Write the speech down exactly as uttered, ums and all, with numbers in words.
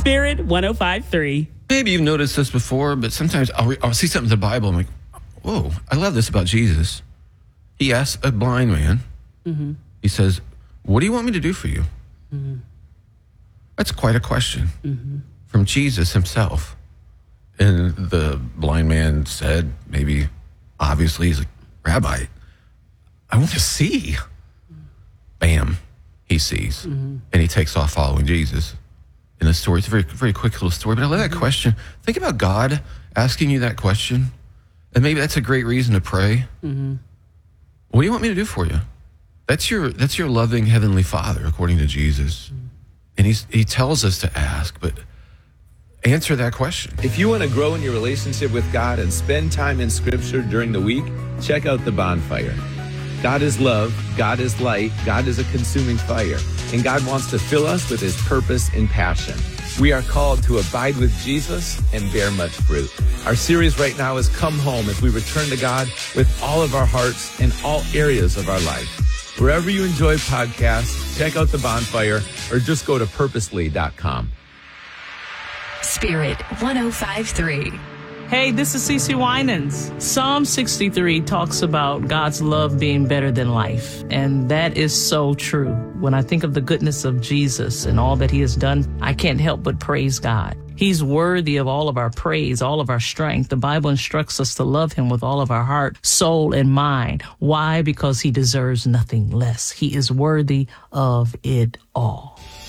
Spirit one oh five point three. Maybe you've noticed this before, but sometimes I'll, re- I'll see something in the Bible. I'm like, whoa, I love this about Jesus. He asks a blind man, mm-hmm. he says, what do you want me to do for you? Mm-hmm. That's quite a question mm-hmm. from Jesus himself. And the blind man said, maybe, obviously, he's like, Rabbi, I want to see. Bam, he sees. Mm-hmm. And he takes off following Jesus. In the story, it's a very, very quick little story, but I love that mm-hmm. question. Think about God asking you that question. And maybe that's a great reason to pray. Mm-hmm. What do you want me to do for you? That's your that's your loving Heavenly Father, according to Jesus. Mm-hmm. And he's, he tells us to ask, but answer that question. If you want to grow in your relationship with God and spend time in Scripture during the week, check out The Bonfire. God is love, God is light, God is a consuming fire, and God wants to fill us with his purpose and passion. We are called to abide with Jesus and bear much fruit. Our series right now is Come Home as we return to God with all of our hearts in all areas of our life. Wherever you enjoy podcasts, check out The Bonfire or just go to purposely dot com. Spirit one oh five point three. Hey, this is Cece Winans. Psalm sixty-three talks about God's love being better than life. And that is so true. When I think of the goodness of Jesus and all that he has done, I can't help but praise God. He's worthy of all of our praise, all of our strength. The Bible instructs us to love him with all of our heart, soul, and mind. Why? Because he deserves nothing less. He is worthy of it all.